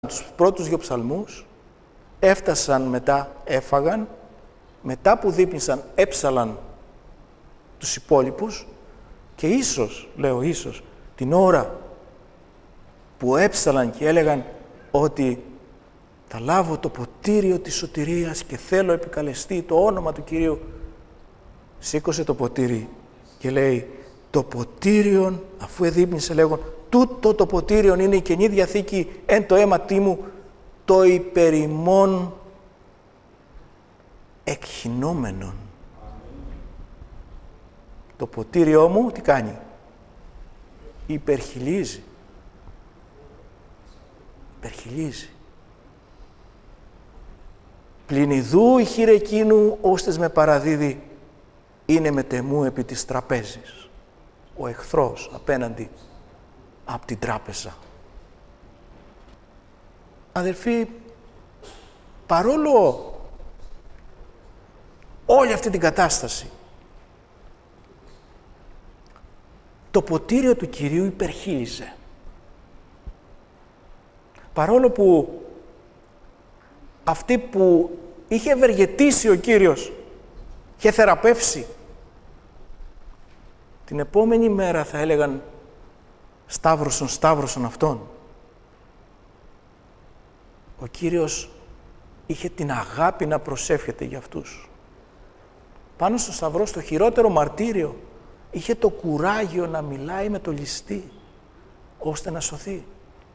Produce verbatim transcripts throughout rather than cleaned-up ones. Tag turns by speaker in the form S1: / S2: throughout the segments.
S1: τους πρώτους δύο ψαλμούς, έφτασαν μετά, έφαγαν, μετά που δείπνησαν έψαλαν τους υπόλοιπους και ίσως, λέω ίσως, την ώρα που έψαλαν και έλεγαν ότι θα λάβω το ποτήριο της σωτηρίας και θέλω επικαλεστεί το όνομα του Κυρίου, σήκωσε το ποτήρι και λέει το ποτήριον, αφού εδείπνησε λέγον, τούτο το ποτήριον είναι η Καινή Διαθήκη εν το αίματί μου, το υπερημών εκχυνόμενον. Το ποτήριό μου τι κάνει? Υπερχιλίζει. Υπερχιλίζει. Πλην η χείρε εκείνου, ώστες με παραδίδει, είναι μετεμού επί της τραπέζης. Ο εχθρός απέναντι από την τράπεζα. Αδελφοί, παρόλο όλη αυτή την κατάσταση, το ποτήριο του Κυρίου υπερχείλιζε. Παρόλο που αυτή που είχε ευεργετήσει ο Κύριος και θεραπεύσει, την επόμενη μέρα θα έλεγαν σταύρωσον, σταύρωσον αυτόν. Ο Κύριος είχε την αγάπη να προσεύχεται για αυτούς. Πάνω στο σταυρό, στο χειρότερο μαρτύριο, είχε το κουράγιο να μιλάει με το ληστή, ώστε να σωθεί.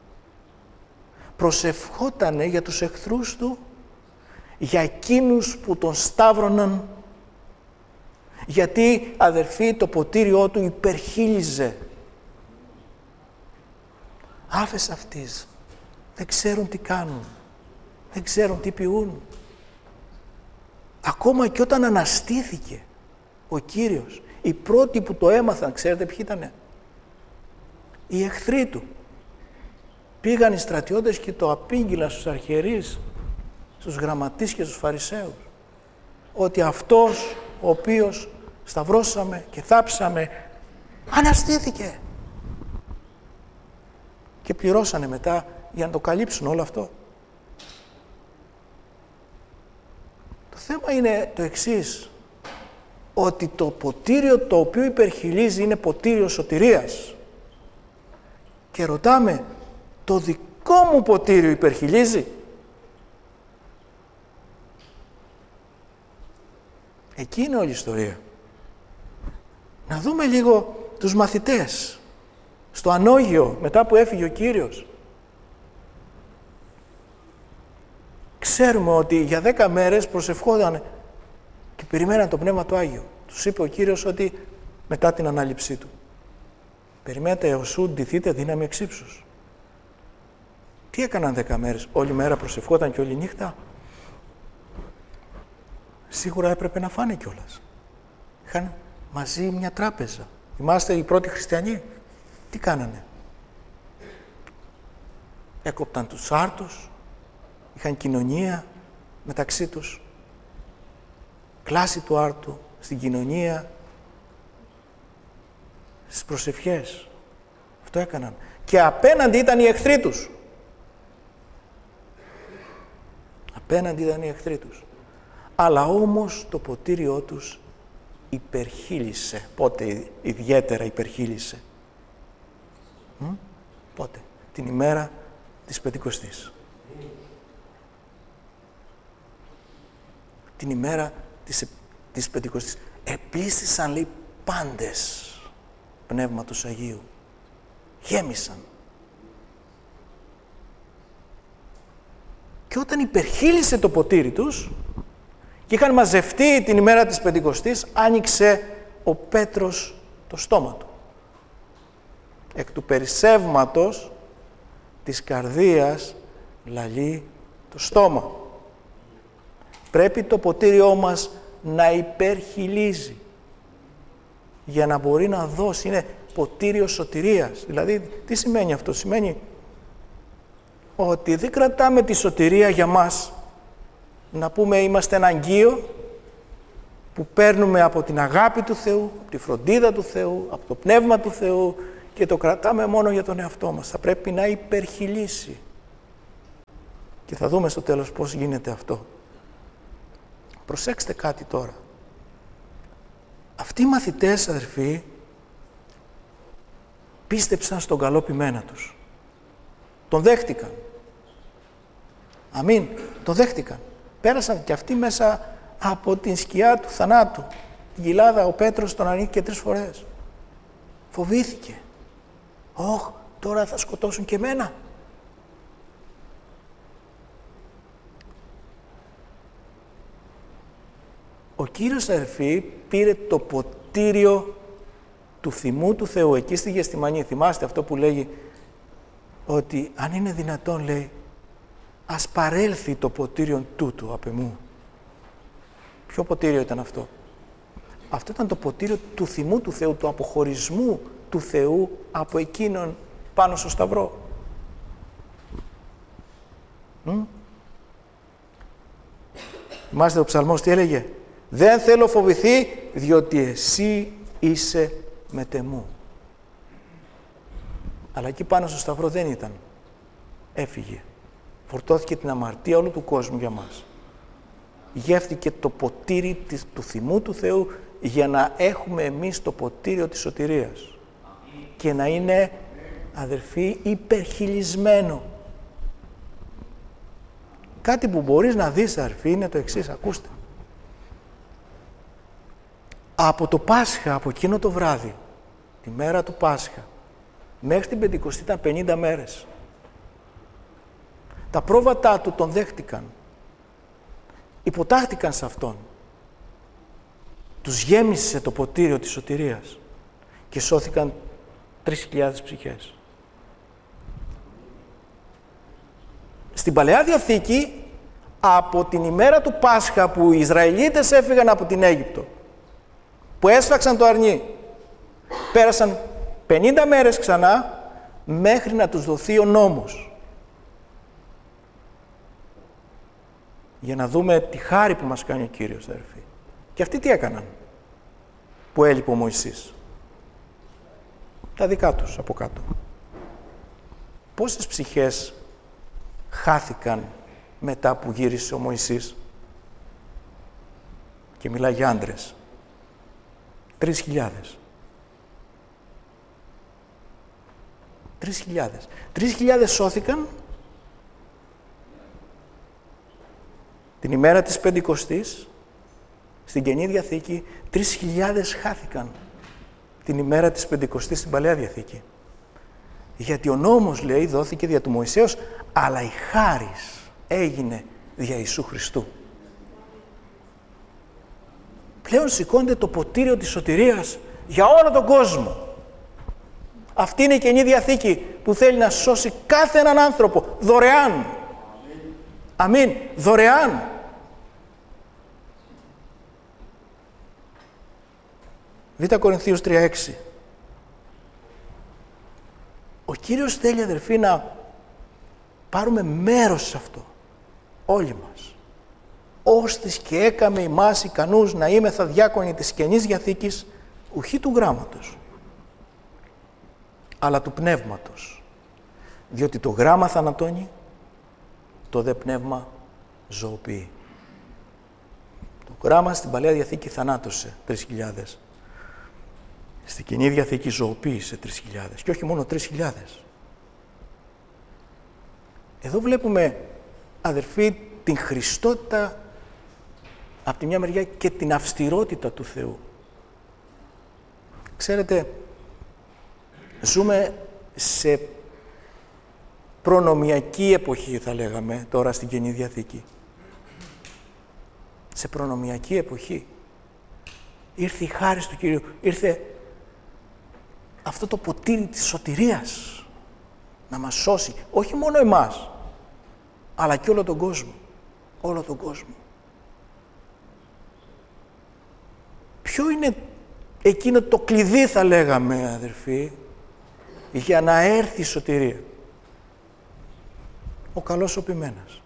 S1: Προσευχότανε για τους εχθρούς του, για εκείνους που τον σταύρωναν, γιατί, αδερφοί, το ποτήριό του υπερχείλιζε. Άφες αυτής δεν ξέρουν τι κάνουν, δεν ξέρουν τι ποιούν. Ακόμα και όταν αναστήθηκε ο Κύριος, οι πρώτοι που το έμαθαν, ξέρετε ποιοι ήτανε? Οι εχθροί του. Πήγαν οι στρατιώτες και το απήγγειλαν στους αρχιερείς, στους γραμματείς και στους φαρισαίους, ότι αυτός ο οποίος σταυρώσαμε και θάψαμε αναστήθηκε. Και πληρώσανε μετά για να το καλύψουν όλο αυτό. Το θέμα είναι το εξής, ότι το ποτήριο το οποίο υπερχειλίζει είναι ποτήριο σωτηρίας. Και ρωτάμε, το δικό μου ποτήριο υπερχειλίζει? Εκεί είναι όλη η ιστορία. Να δούμε λίγο τους μαθητές στο ανώγειο μετά που έφυγε ο Κύριος. Ξέρουμε ότι για δέκα μέρες προσευχόταν και περιμέναν το Πνεύμα του Άγιο. Τους είπε ο Κύριος ότι μετά την ανάληψή του, περιμένετε έως σου ντυθείτε δύναμη εξ ύψους. Τι έκαναν δέκα μέρες? Όλη μέρα προσευχόταν και όλη νύχτα? Σίγουρα έπρεπε να φάνε κιόλας. Είχαν μαζί μια τράπεζα. Είμαστε οι πρώτοι χριστιανοί. Τι κάνανε? Έκοπταν τους άρτους, είχαν κοινωνία μεταξύ τους, κλάση του άρτου, στην κοινωνία, στις προσευχές. Αυτό έκαναν. Και απέναντι ήταν οι εχθροί τους. Απέναντι ήταν οι εχθροί τους. Αλλά όμως το ποτήριό τους υπερχείλισε. Πότε ιδιαίτερα υπερχείλισε? Μ? Πότε? Την ημέρα της Πεντηκοστής. Την ημέρα της, της Πεντηκοστής. Επλήστησαν, λέει, πάντες Πνεύματος Αγίου. Γέμισαν. Και όταν υπερχείλισε το ποτήρι τους και είχαν μαζευτεί την ημέρα της Πεντηκοστής, άνοιξε ο Πέτρος το στόμα του. Εκ του περισσεύματος της καρδίας λαλεί το στόμα. Πρέπει το ποτήριό μας να υπερχειλίζει για να μπορεί να δώσει. Είναι ποτήριο σωτηρίας. Δηλαδή, τι σημαίνει αυτό? Σημαίνει ότι δεν κρατάμε τη σωτηρία για μας, να πούμε είμαστε ένα αγγείο που παίρνουμε από την αγάπη του Θεού, από τη φροντίδα του Θεού, από το Πνεύμα του Θεού και το κρατάμε μόνο για τον εαυτό μας. Θα πρέπει να υπερχειλίσει. Και θα δούμε στο τέλος πώς γίνεται αυτό. Προσέξτε κάτι τώρα. Αυτοί οι μαθητές, αδερφοί, πίστεψαν στον καλό ποιμένα τους. Τον δέχτηκαν. Αμήν. Τον δέχτηκαν. Πέρασαν και αυτοί μέσα από την σκιά του θανάτου. Την κοιλάδα, ο Πέτρος τον ανήκε τρεις φορές. Φοβήθηκε. Ωχ, τώρα θα σκοτώσουν και εμένα. Ο Κύριος, αδερφοί, πήρε το ποτήριο του θυμού του Θεού εκεί στη Γεστημανή. Θυμάστε αυτό που λέγει ότι αν είναι δυνατόν, λέει, ας παρέλθει το ποτήριο τούτου απ' εμού. Ποιο ποτήριο ήταν αυτό? Αυτό ήταν το ποτήριο του θυμού του Θεού, του αποχωρισμού του Θεού από εκείνον πάνω στο Σταυρό. Μ? Θυμάστε ο ψαλμός τι έλεγε? Δεν θέλω φοβηθεί, διότι εσύ είσαι μετεμού. Αλλά εκεί πάνω στο Σταυρό δεν ήταν. Έφυγε. Φορτώθηκε την αμαρτία όλου του κόσμου για μας. Γεύτηκε το ποτήρι του θυμού του Θεού για να έχουμε εμείς το ποτήριο της σωτηρίας. Και να είναι, αδερφοί, υπερχειλισμένο. Κάτι που μπορείς να δεις, αδερφοί, είναι το εξής. Ακούστε. Από το Πάσχα, από εκείνο το βράδυ, τη μέρα του Πάσχα, μέχρι την Πεντηκοστή ήταν πενήντα μέρες. Τα πρόβατά του τον δέχτηκαν. Υποτάχτηκαν σε Αυτόν. Τους γέμισε το ποτήριο της σωτηρίας και σώθηκαν τρεις χιλιάδες ψυχές. Στην Παλαιά Διαθήκη, από την ημέρα του Πάσχα που οι Ισραηλίτες έφυγαν από την Αίγυπτο, που έσφαξαν το αρνί, πέρασαν πενήντα μέρες ξανά μέχρι να τους δοθεί ο νόμος. Για να δούμε τη χάρη που μας κάνει ο Κύριος, αδερφοί. Και αυτοί τι έκαναν που έλειπε ο Μωυσής? Τα δικά τους από κάτω. Πόσες ψυχές χάθηκαν μετά που γύρισε ο Μωυσής? Και μιλάει για άντρες. Τρεις χιλιάδες. Τρεις χιλιάδες. Τρεις χιλιάδες σώθηκαν την ημέρα της Πεντηκοστής. Στην Καινή Διαθήκη, τρεις χιλιάδες χάθηκαν την ημέρα της Πεντηκοστής στην Παλαιά Διαθήκη. Γιατί ο νόμος, λέει, δόθηκε δια του Μωυσέως, αλλά η χάρις έγινε δια Ιησού Χριστού. Πλέον σηκώνεται το ποτήριο της σωτηρίας για όλο τον κόσμο. Αυτή είναι η Καινή Διαθήκη που θέλει να σώσει κάθε έναν άνθρωπο δωρεάν. Αμήν. Δωρεάν. Β' Κορινθίους τρία έξι. Ο Κύριος θέλει, αδερφοί, να πάρουμε μέρος σε αυτό. Όλοι μας. Ώστις και έκαμε ημάς ικανούς να είμεθα διάκονοι της Καινής Διαθήκης, ουχή του γράμματος, αλλά του πνεύματος. Διότι το γράμμα θανατώνει, το δε πνεύμα ζωοποιεί. Το γράμμα στην Παλαιά Διαθήκη θανάτωσε τρεις χιλιάδες. Στην Καινή Διαθήκη ζωοποίησε τρεις χιλιάδες. Και όχι μόνο τρεις χιλιάδες. Εδώ βλέπουμε, αδερφοί, την χριστότητα από τη μια μεριά και την αυστηρότητα του Θεού. Ξέρετε, ζούμε σε προνομιακή εποχή, θα λέγαμε, τώρα στην Καινή Διαθήκη. Σε προνομιακή εποχή. Ήρθε η χάρις του Κυρίου, ήρθε αυτό το ποτήρι της σωτηρίας να μας σώσει, όχι μόνο εμάς, αλλά και όλο τον κόσμο. Όλο τον κόσμο. Ποιο είναι εκείνο το κλειδί, θα λέγαμε, αδερφοί, για να έρθει η σωτηρία? Ο καλός ο ποιμένας.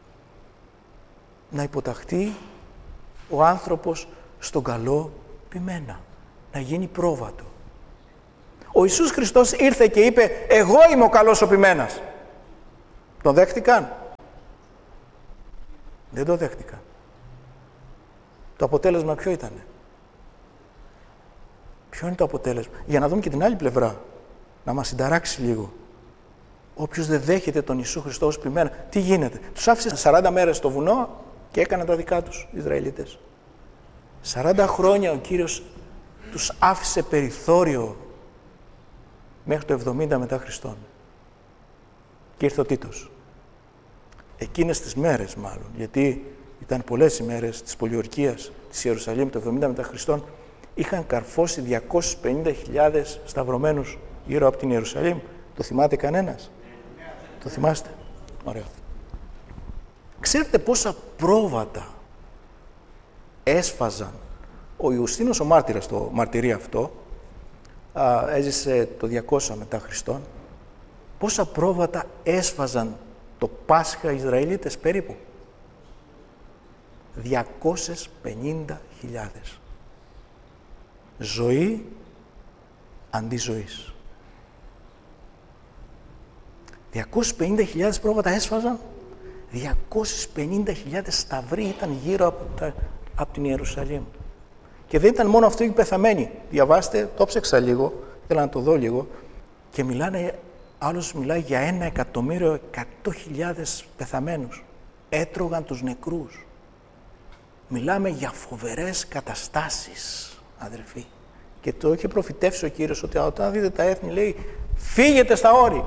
S1: Να υποταχθεί ο άνθρωπος στον καλό ποιμένα. Να γίνει πρόβατο. Ο Ιησούς Χριστός ήρθε και είπε, εγώ είμαι ο καλός ο ποιμένας. Τον δέχτηκαν? Δεν το δέχτηκαν. Το αποτέλεσμα ποιο ήτανε? Ποιο είναι το αποτέλεσμα? Για να δούμε και την άλλη πλευρά, να μας συνταράξει λίγο. Όποιος δεν δέχεται τον Ιησού Χριστό ως ποιμένα, τι γίνεται? Τους άφησε σαράντα μέρες στο βουνό και έκαναν τα δικά τους οι Ισραηλίτες. σαράντα χρόνια ο Κύριος τους άφησε περιθώριο μέχρι το εβδομήντα μετά Χριστόν. Και ήρθε ο Τίτος. Εκείνες τις μέρες μάλλον, γιατί ήταν πολλές ημέρες της πολιορκίας της Ιερουσαλήμ το εβδομήντα μετά Χριστόν, είχαν καρφώσει διακόσιες πενήντα χιλιάδες σταυρωμένους γύρω από την Ιερουσαλήμ. Το θυμάται κανένας? Το θυμάστε? Ωραία. Ξέρετε πόσα πρόβατα έσφαζαν? Ο Ιουστίνος ο μάρτυρας, το μαρτυρεί αυτό, α, έζησε το διακόσια μετά Χριστόν. Πόσα πρόβατα έσφαζαν το Πάσχα οι Ισραηλίτες περίπου? διακόσιες πενήντα χιλιάδες. Ζωή αντί ζωής. διακόσιες πενήντα χιλιάδες πρόβατα έσφαζαν, διακόσιες πενήντα χιλιάδες σταυροί ήταν γύρω από, τα, από την Ιερουσαλήμ. Και δεν ήταν μόνο αυτοί οι πεθαμένοι. Διαβάστε, το ψάξα λίγο, θέλω να το δω λίγο, και μιλάνε, άλλος μιλάει για ένα εκατομμύριο εκατό χιλιάδες πεθαμένους. Έτρωγαν τους νεκρούς. Μιλάμε για φοβερές καταστάσεις, αδερφοί. Και το είχε προφητεύσει ο Κύριος ότι όταν δείτε τα έθνη, λέει, φύγετε στα όρη.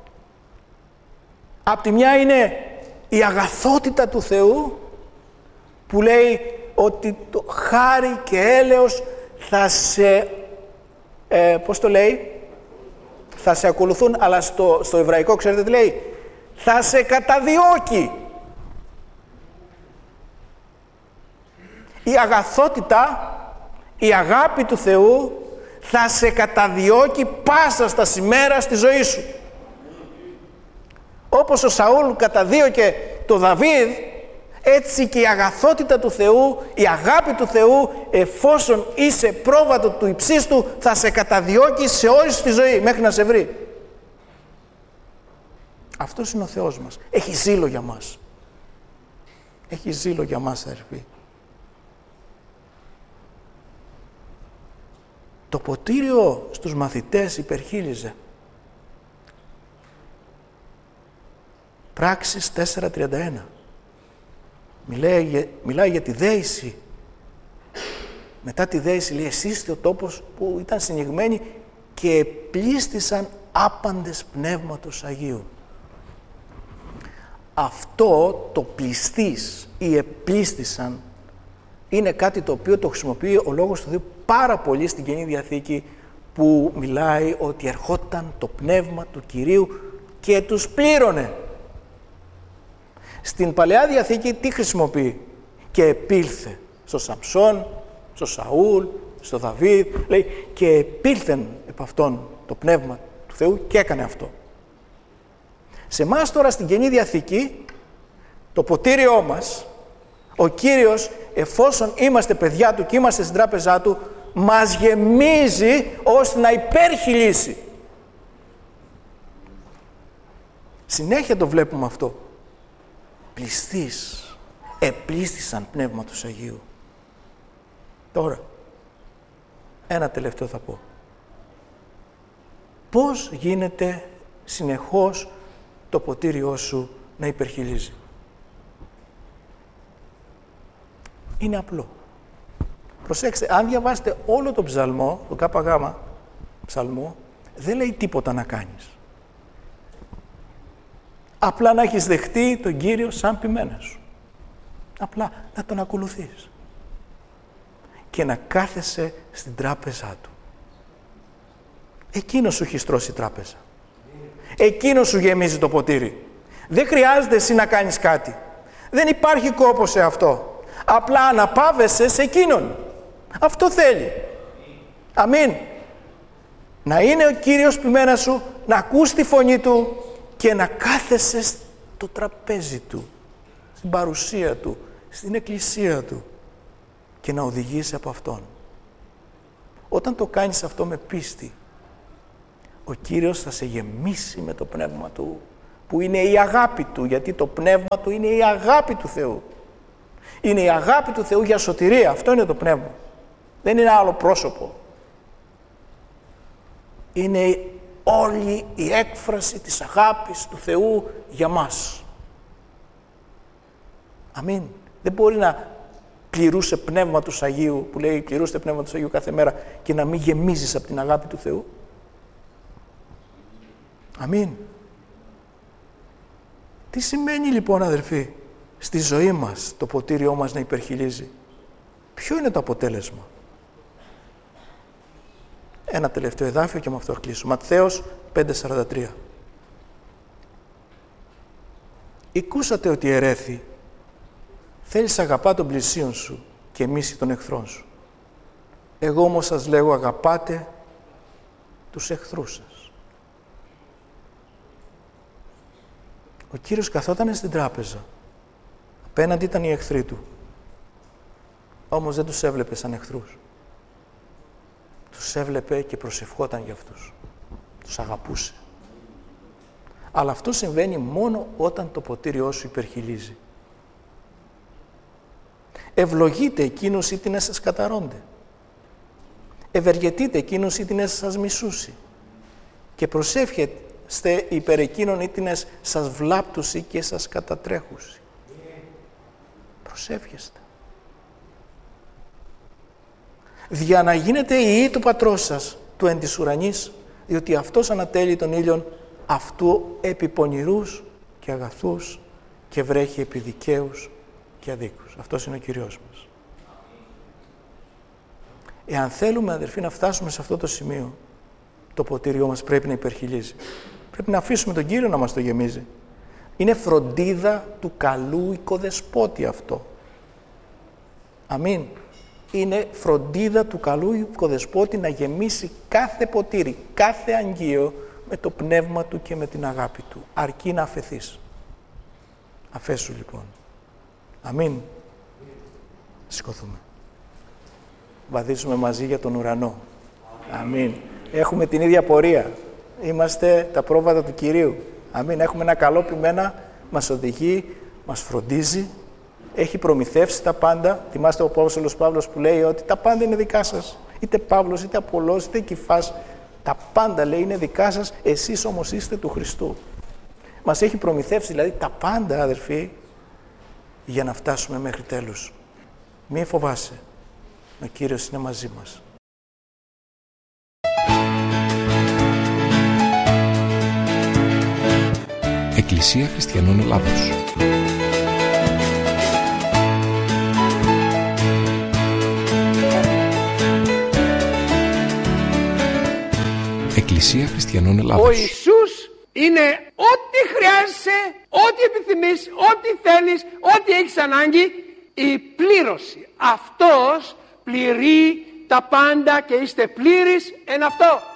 S1: Απ' τη μια είναι η αγαθότητα του Θεού, που λέει ότι το χάρη και έλεος θα σε, ε, πώς το λέει, θα σε ακολουθούν, αλλά στο, στο εβραϊκό ξέρετε τι λέει, θα σε καταδιώκει. Η αγαθότητα, η αγάπη του Θεού θα σε καταδιώκει πάσα στα σημέρα στη ζωή σου. Όπως ο Σαούλ καταδίωκε το Δαβίδ, έτσι και η αγαθότητα του Θεού, η αγάπη του Θεού, εφόσον είσαι πρόβατο του υψίστου, θα σε καταδιώκει σε όλη σου τη ζωή, μέχρι να σε βρει. Αυτός είναι ο Θεός μας. Έχει ζήλο για μας. Έχει ζήλο για μας, αδερφοί. Το ποτήριο στους μαθητές υπερχείλιζε. Πράξεις τέσσερα τριάντα ένα. Μιλάει για, μιλάει για τη δέηση. Μετά τη δέηση λέει, εσείς είστε ο τόπος που ήταν συνηγμένοι και επλήστησαν άπαντες πνεύματος Αγίου. Αυτό το πληστής ή επλήστησαν είναι κάτι το οποίο το χρησιμοποιεί ο Λόγος του Θεού πάρα πολύ στην Καινή Διαθήκη, που μιλάει ότι ερχόταν το πνεύμα του Κυρίου και τους πλήρωνε. Στην Παλαιά Διαθήκη τι χρησιμοποιεί? Και επήλθε στο Σαμψόν, στο Σαούλ, στο Δαβίδ, λέει, και επήλθεν επ' αυτόν το πνεύμα του Θεού και έκανε αυτό. Σε εμάς τώρα στην Καινή Διαθήκη, το ποτήριό μας, ο Κύριος, εφόσον είμαστε παιδιά Του και είμαστε στην τράπεζά Του, μας γεμίζει ώστε να υπερχειλήσει. Συνέχεια το βλέπουμε αυτό. Πληστείς, επλήστησαν πνεύματος Αγίου. Τώρα, ένα τελευταίο θα πω. Πώς γίνεται συνεχώς το ποτήριό σου να υπερχειλίζει? Είναι απλό. Προσέξτε, αν διαβάσετε όλο τον ψαλμό, το ΚΓ ψαλμό, δεν λέει τίποτα να κάνεις. Απλά να έχεις δεχτεί τον Κύριο σαν ποιμένα σου. Απλά να τον ακολουθείς. Και να κάθεσαι στην τράπεζά Του. Εκείνος σου έχει στρώσει τράπεζα. Εκείνος σου γεμίζει το ποτήρι. Δεν χρειάζεται εσύ να κάνεις κάτι. Δεν υπάρχει κόπος σε αυτό. Απλά αναπαύεσαι σε Εκείνον. Αυτό θέλει. Αμήν. Να είναι ο Κύριος ποιμένα σου, να ακούς τη φωνή Του και να κάθεσαι στο τραπέζι Του, στην παρουσία Του, στην εκκλησία Του και να οδηγείς από Αυτόν. Όταν το κάνεις αυτό με πίστη, ο Κύριος θα σε γεμίσει με το Πνεύμα Του, που είναι η αγάπη Του, γιατί το Πνεύμα Του είναι η αγάπη του Θεού. Είναι η αγάπη του Θεού για σωτηρία. Αυτό είναι το πνεύμα. Δεν είναι άλλο πρόσωπο. Είναι όλη η έκφραση της αγάπης του Θεού για μας. Αμήν. Δεν μπορεί να πληρούσε πνεύμα του Αγίου, που λέει πληρούστε πνεύμα του Αγίου κάθε μέρα, και να μην γεμίζεις από την αγάπη του Θεού. Αμήν. Τι σημαίνει λοιπόν, αδερφοί, στη ζωή μας το ποτήριό μας να υπερχιλίζει? Ποιο είναι το αποτέλεσμα? Ένα τελευταίο εδάφιο και με αυτό κλείσω. Ματθαίος πέντε σαράντα τρία. Εκούσατε ότι ερέθη, θέλεις αγαπά τον πλησίον σου και μίση τον εχθρόν σου. Εγώ όμως σας λέγω, αγαπάτε τους εχθρούς σας. Ο Κύριος καθόταν στην τράπεζα. Απέναντι ήταν οι εχθροί του. Όμως δεν τους έβλεπε σαν εχθρούς. Τους έβλεπε και προσευχόταν για αυτούς. Τους αγαπούσε. Αλλά αυτό συμβαίνει μόνο όταν το ποτήριό σου υπερχιλίζει. Ευλογείτε εκείνους ή την σας καταρώνται. Ευεργετείτε εκείνους ή την σας μισούσει. Και προσεύχεστε υπέρ εκείνων ή την σας βλάπτουσι και σας κατατρέχουσι. Προσεύχεστε. Δια να γίνετε οι υιοί του Πατρός σας, του εν της ουρανής, διότι αυτός ανατέλει τον ήλιον αυτού επί πονηρούς και αγαθούς και βρέχει επί δικαίους και αδίκους. Αυτός είναι ο Κυριός μας. Εάν θέλουμε, αδερφοί, να φτάσουμε σε αυτό το σημείο, το ποτήριό μας πρέπει να υπερχιλίζει. Πρέπει να αφήσουμε τον Κύριο να μας το γεμίζει. Είναι φροντίδα του καλού οικοδεσπότη αυτό. Αμήν. Είναι φροντίδα του καλού οικοδεσπότη να γεμίσει κάθε ποτήρι, κάθε αγγείο με το πνεύμα του και με την αγάπη του. Αρκεί να αφεθείς. Αφέσου λοιπόν. Αμήν. Σηκωθούμε. Βαδίσουμε μαζί για τον ουρανό. Αμήν. Έχουμε την ίδια πορεία. Είμαστε τα πρόβατα του Κυρίου. Αμήν. Έχουμε ένα καλό ποιμένα, μας οδηγεί, μας φροντίζει, έχει προμηθεύσει τα πάντα. Θυμάστε ο Απόστολος Παύλος που λέει ότι τα πάντα είναι δικά σας. Είτε Παύλος, είτε Απολλώς, είτε Κηφάς. Τα πάντα, λέει, είναι δικά σας, εσείς όμως είστε του Χριστού. Μας έχει προμηθεύσει δηλαδή τα πάντα, αδερφοί, για να φτάσουμε μέχρι τέλους. Μη φοβάσαι. Ο Κύριος είναι μαζί μας.
S2: Εκκλησία Χριστιανών Ελλάδος. Εκκλησία Χριστιανών Ελλάδος.
S3: Ο Ιησούς είναι ό,τι χρειάζεσαι, ό,τι επιθυμείς, ό,τι θέλεις, ό,τι έχεις ανάγκη, η πλήρωση. Αυτός πληρεί τα πάντα και είστε πλήρεις εν αυτό.